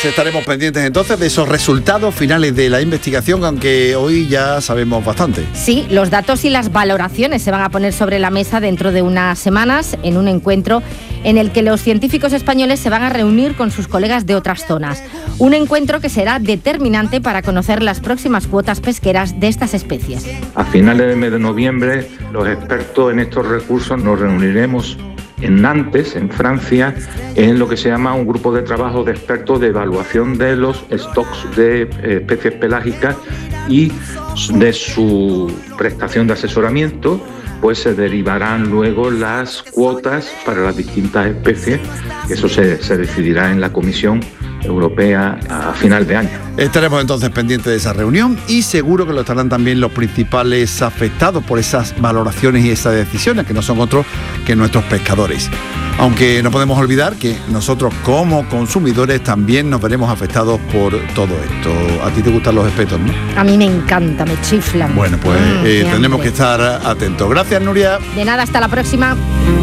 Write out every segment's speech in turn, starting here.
Pues estaremos pendientes entonces de esos resultados finales de la investigación, aunque hoy ya sabemos bastante. Sí, los datos y las valoraciones se van a poner sobre la mesa dentro de unas semanas en un encuentro en el que los científicos españoles se van a reunir con sus colegas de otras zonas. Un encuentro que será determinante para conocer las próximas cuotas pesqueras de estas especies. A finales del mes de noviembre, los expertos en estos recursos nos reuniremos en Nantes, en Francia, en lo que se llama un grupo de trabajo de expertos de evaluación de los stocks de especies pelágicas y de su prestación de asesoramiento, pues se derivarán luego las cuotas para las distintas especies. Eso se decidirá en la Comisión Europea a final de año. Estaremos entonces pendientes de esa reunión y seguro que lo estarán también los principales afectados por esas valoraciones y esas decisiones, que no son otros que nuestros pescadores. Aunque no podemos olvidar que nosotros como consumidores también nos veremos afectados por todo esto. A ti te gustan los espetos, ¿no? A mí me encanta, me chiflan. Bueno, pues tendremos que estar atentos. Gracias, Nuria. De nada, hasta la próxima.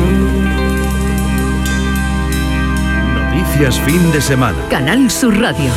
Noticias fin de semana. Canal Sur Radio.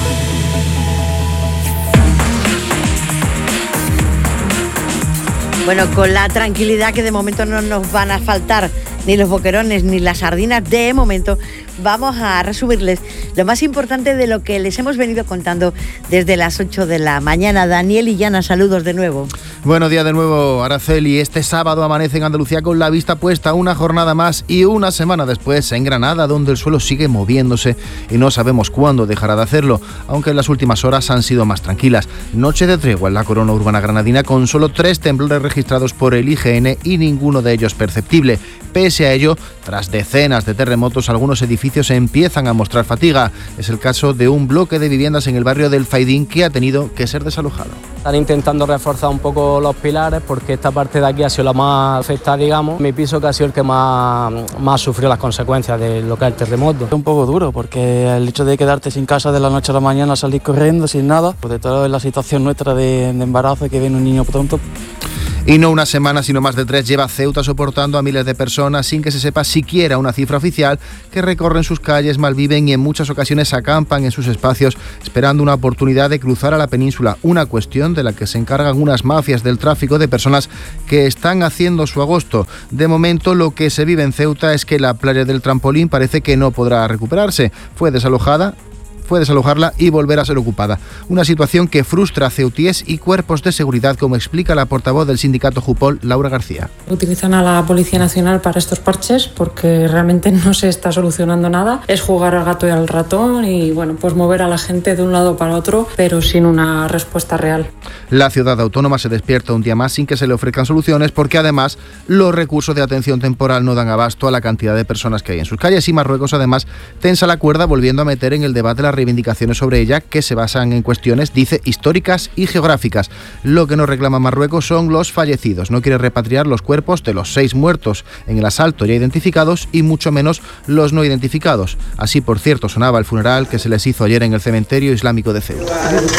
Bueno, con la tranquilidad que de momento no nos van a faltar ni los boquerones ni las sardinas, de momento vamos a resumirles lo más importante de lo que les hemos venido contando desde las 8 de la mañana. Daniel y Yana, saludos de nuevo. Buenos días de nuevo, Araceli. Este sábado amanece en Andalucía con la vista puesta una jornada más y una semana después en Granada, donde el suelo sigue moviéndose y no sabemos cuándo dejará de hacerlo, aunque en las últimas horas han sido más tranquilas. Noche de tregua en la corona urbana granadina con solo 3 temblores registrados por el IGN y ninguno de ellos perceptible. Pese a ello, tras decenas de terremotos, algunos edificios empiezan a mostrar fatiga. Es el caso de un bloque de viviendas en el barrio del Faidín que ha tenido que ser desalojado. Están intentando reforzar un poco los pilares porque esta parte de aquí ha sido la más afectada, digamos. Mi piso que ha sido el que más sufrió las consecuencias de lo que es el terremoto. Es un poco duro porque el hecho de quedarte sin casa de la noche a la mañana, salir corriendo sin nada, pues de toda la situación nuestra de embarazo, que viene un niño pronto. Y no una semana, sino más de 3 lleva Ceuta soportando a miles de personas sin que se sepa siquiera una cifra oficial, que recorren sus calles, malviven y en muchas ocasiones acampan en sus espacios esperando una oportunidad de cruzar a la península. Una cuestión de la que se encargan unas mafias del tráfico de personas que están haciendo su agosto. De momento, lo que se vive en Ceuta es que la playa del Trampolín parece que no podrá recuperarse. Fue desalojarla y volver a ser ocupada. Una situación que frustra a ceutíes y cuerpos de seguridad, como explica la portavoz del sindicato Jupol, Laura García. Utilizan a la Policía Nacional para estos parches porque realmente no se está solucionando nada. Es jugar al gato y al ratón y bueno, pues mover a la gente de un lado para otro, pero sin una respuesta real. La ciudad autónoma se despierta un día más sin que se le ofrezcan soluciones, porque además los recursos de atención temporal no dan abasto a la cantidad de personas que hay en sus calles, y Marruecos además tensa la cuerda volviendo a meter en el debate las reivindicaciones sobre ella, que se basan en cuestiones, dice, históricas y geográficas. Lo que no reclama Marruecos son los fallecidos. No quiere repatriar los cuerpos de los 6 muertos en el asalto ya identificados y mucho menos los no identificados. Así, por cierto, sonaba el funeral que se les hizo ayer en el cementerio islámico de Ceuta.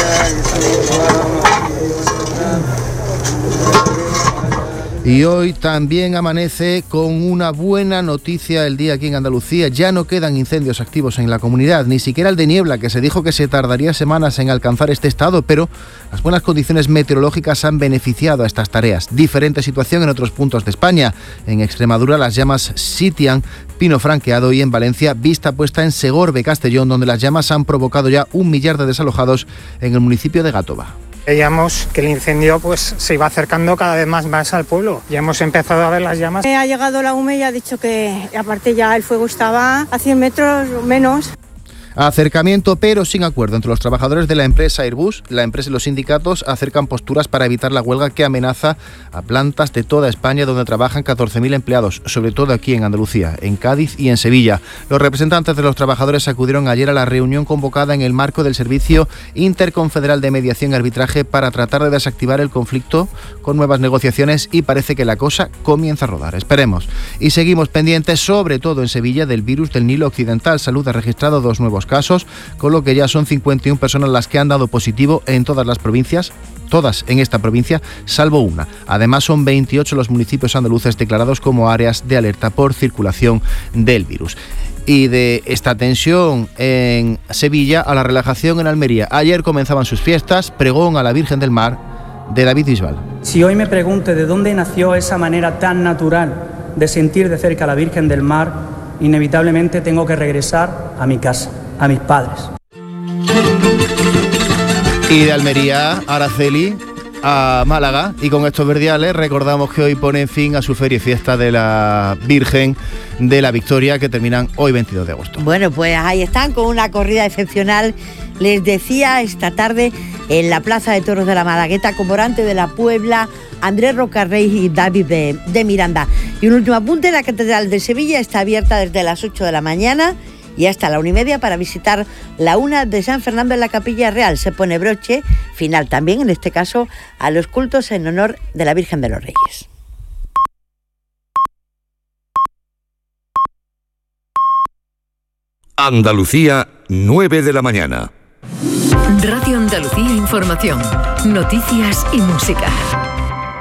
Y hoy también amanece con una buena noticia el día aquí en Andalucía. Ya no quedan incendios activos en la comunidad, ni siquiera el de niebla, que se dijo que se tardaría semanas en alcanzar este estado, pero las buenas condiciones meteorológicas han beneficiado a estas tareas. Diferente situación en otros puntos de España. En Extremadura las llamas sitian Pino Franqueado y en Valencia vista puesta en Segorbe, Castellón, donde las llamas han provocado ya 1 millar de desalojados en el municipio de Gátova. Veíamos que el incendio pues se iba acercando cada vez más al pueblo. Ya hemos empezado a ver las llamas. Ha llegado la UME y ha dicho que aparte ya el fuego estaba a 100 metros o menos. Acercamiento pero sin acuerdo entre los trabajadores de la empresa Airbus. La empresa y los sindicatos acercan posturas para evitar la huelga que amenaza a plantas de toda España donde trabajan 14.000 empleados, sobre todo aquí en Andalucía, en Cádiz y en Sevilla. Los representantes de los trabajadores acudieron ayer a la reunión convocada en el marco del Servicio Interconfederal de Mediación y Arbitraje para tratar de desactivar el conflicto con nuevas negociaciones, y parece que la cosa comienza a rodar. Esperemos. Y seguimos pendientes, sobre todo en Sevilla, del virus del Nilo Occidental. Salud ha registrado 2 nuevos casos, con lo que ya son 51 personas las que han dado positivo en todas las provincias, todas en esta provincia, salvo una. Además, son 28 los municipios andaluces declarados como áreas de alerta por circulación del virus. Y de esta tensión en Sevilla a la relajación en Almería. Ayer comenzaban sus fiestas, pregón a la Virgen del Mar de David Bisbal. Si hoy me pregunto de dónde nació esa manera tan natural de sentir de cerca a la Virgen del Mar, inevitablemente tengo que regresar a mi casa, a mis padres. Y de Almería, Araceli, a Málaga, y con estos verdiales recordamos que hoy ponen fin a su feria y fiesta de la Virgen de la Victoria, que terminan hoy 22 de agosto. Bueno, pues ahí están con una corrida excepcional. Les decía esta tarde en la Plaza de Toros de la Malagueta, con Morante de la Puebla, Andrés Rocarrey y David de Miranda. Y un último apunte, la Catedral de Sevilla está abierta desde las 8 de la mañana y hasta la 1:30 para visitar la una de San Fernando en la Capilla Real. Se pone broche final también, en este caso, a los cultos en honor de la Virgen de los Reyes. Andalucía, 9 de la mañana. Radio Andalucía Información. Noticias y música.